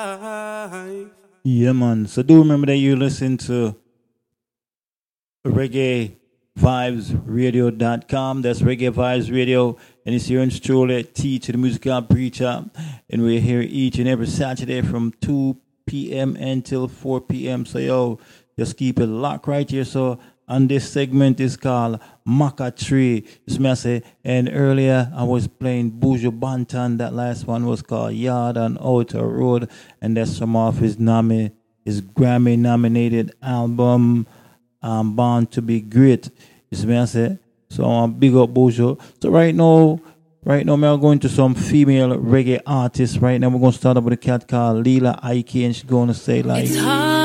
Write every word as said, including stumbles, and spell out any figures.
Yeah, man. So do remember that you listen to reggae vibes radio dot com. That's Reggae Vibes Radio. And it's here in Stroller T to the musical preacher. And we're here each and every Saturday from two p.m. until four p.m. So, yo, just keep it locked right here. So, and this segment is called Maka Tree. It's me I say, and earlier I was playing Buju Banton. That last one was called Yard on Outer Road. And that's from off his, nomi- his Grammy nominated album, um, Born to Be Great. It's me I say. So I'm big up Buju. So right now, right now we're going to some female reggae artists. Right now we're going to start up with a cat called Leela Ike, and she's going to say like...